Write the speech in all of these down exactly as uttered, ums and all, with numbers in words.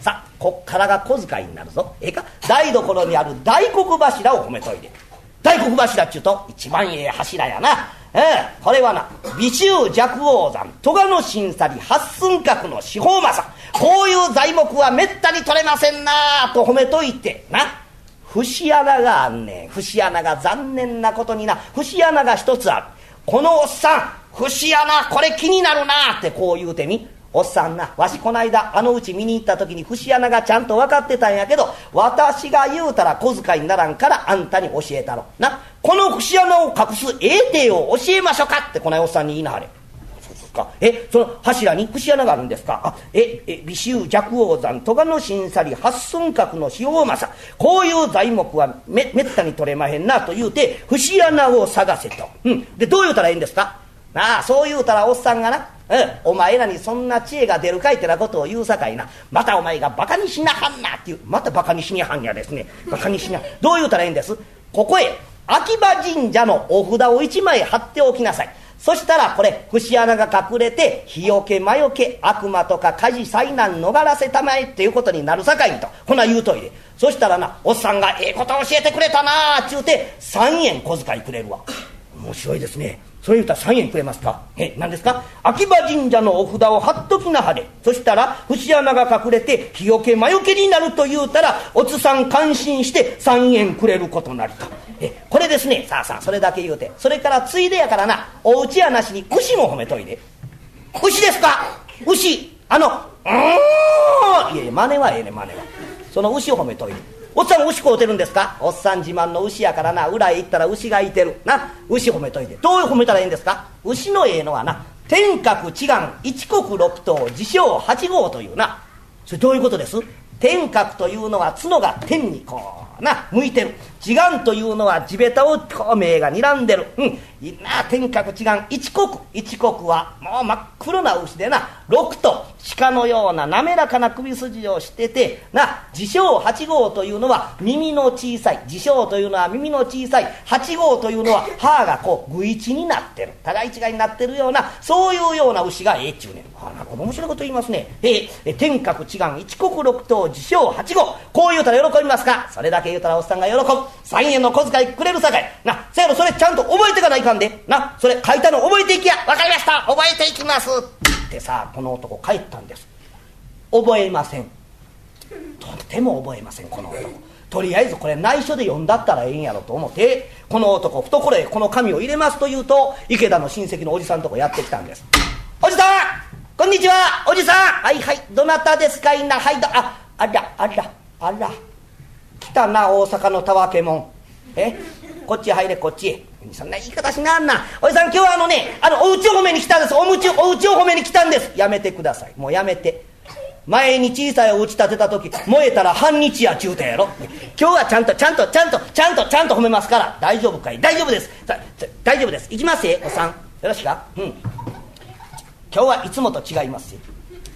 さあこっからが小遣いになるぞ。ええか、台所にある大黒柱を褒めといて。大黒柱っちゅうと一番ええ柱やな。ええ、これはな美州若王山戸賀の新去り八寸閣の四方正、こういう材木はめったに取れませんなと褒めといてな、節穴があんねん。節穴が残念なことにな、節穴が一つある。このおっさん節穴これ気になるなってこう言うてみ。おっさんな、わしこないだあのうち見に行った時に節穴がちゃんと分かってたんやけど、私が言うたら小遣いにならんからあんたに教えたろな。この節穴を隠すええ手を教えましょうかってこのおっさんに言いなはれ。そうですか。え、その柱に節穴があるんですか。あ、え、え美州若王山戸賀の新去り八寸閣の四方正、こういう材木は め, めったに取れまへんなと言うて節穴を探せと。うんでどう言うたらいいんですか。なあ、そう言うたらおっさんがな、うん、お前らにそんな知恵が出るかいってなことを言うさかいな、またお前がバカにしなはんなっていう、またバカにしにはんやですね。バカにしな、どう言うたらいいんです。ここへ秋葉神社のお札を一枚貼っておきなさい。そしたらこれ節穴が隠れて日よけ魔よけ悪魔とか火事災難逃らせたまえっていうことになるさかいにとこんな言うといで、そしたらなおっさんがええこと教えてくれたなーっちゅうてさんえん小遣いくれるわ。面白いですね。それ言うたらさんえんくれますか。え、何ですか。秋葉神社のお札を貼っときなはれ。そしたら節穴が隠れて日よけ魔よけになると言うたらおつさん感心してさんえんくれることなりと。え、これですね。さあさあそれだけ言うて、それからついでやからな、お家やなしに牛も褒めといで。牛ですか。牛、あのうーん、いやいや真似はええね、真似は。その牛を褒めといで。おっさん牛飼うてるんですか。おっさん自慢の牛やからな、裏へ行ったら牛がいてるな。牛褒めといて。どう褒めたらいいんですか。牛のええのはな、天格地眼一国六頭自称八号というな。それどういうことです。天格というのは角が天にこうな向いてる。地眼というのは地べたをこう目が睨んでる。うんいいな。天格地眼一国、一国はもう真っ黒な牛でな、六頭鹿のような滑らかな首筋をしててな、自称八号というのは耳の小さい、自称というのは耳の小さい、八号というのは歯がこう具一になってる、互い違いになってるような、そういうような牛がええっちゅうねん。あ、なるほど、面白いこと言いますね。ええ、天格地眼一国六頭自称八号、こう言うたら喜びますか。それだけ言うたらおっさんが喜ぶ。さんえんの小遣いくれるさかいな。せやろ、それちゃんと覚えてかないかんでな。それ書いたの覚えていきや。わかりました、覚えていきますってさあ、この男帰ったんです。覚えません。とても覚えませんこの男。とりあえずこれ内緒で読んだったらええんやろと思ってこの男懐へこの紙を入れますと言うと、池田の親戚のおじさんとこやってきたんです。おじさんこんにちは。おじさん、はいはい、どなたですかいな。はい、どああらあらあら来たな、大阪のたわけもん。えこっち入れ、こっちへ。そんな言い方しなんな。おじさん、今日はあのね、あのお家を褒めに来たんです。おうちお家を褒めに来たんです。やめてください、もうやめて。前に小さいお家建てた時燃えたら半日やちゅうたやろ。今日はちゃんとちゃんとちゃんとちゃんとちゃんと褒めますから。大丈夫かい。大丈夫です、大丈夫です。行きますよおっさん、よろしくか。うん今日はいつもと違いますよ。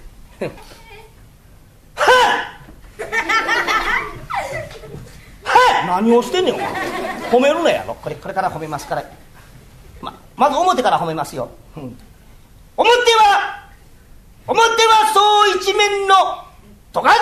はっはっ何をしてんねんお前。褒めるなやろ。これこれから褒めますから。 ま, まず表から褒めますよ、うん、表は表は総一面の戸賀作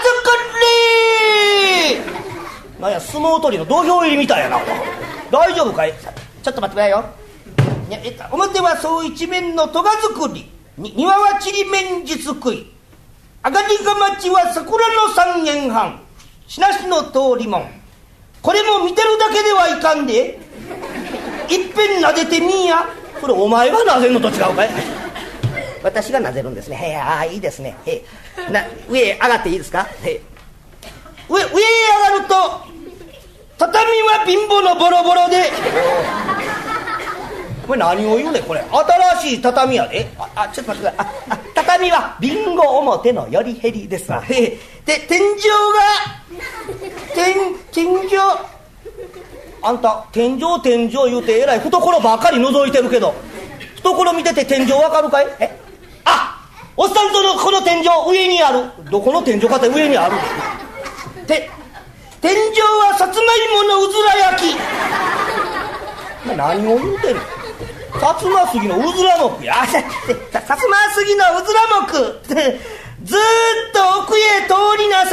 り。なんや相撲取りの土俵入りみたいやな。大丈夫かい。ちょっと待ってくれよ。表は総一面の戸賀作り、庭はちりめんじつくい、あがりが町は桜の三軒半、しなしの通りもん。これも見てるだけではいかんで、いっぺんなでてみんや。これお前がなぜんのと違うかい。私がなぜるんですね。へあ、いいですね。へな上へ上がっていいですか。へ上上へ上がると畳は貧乏のボロボロで。これ何を言うねんこれ。新しい畳やで。ああちょっと待ってください。ああ畳はリンゴ表のよりへりですわ。へで天井が天天井あんた天井天井言うてえらい懐ばっかり覗いてるけど、懐見てて天井わかるかい。えあおっさんとのこの天井上にある。どこの天井かって上にあるで。て天井はさつまいものうずら焼き。何を言うてんの。さつま杉のうずら木や。さつま杉のうずら木ずーっと奥へ通りなさい。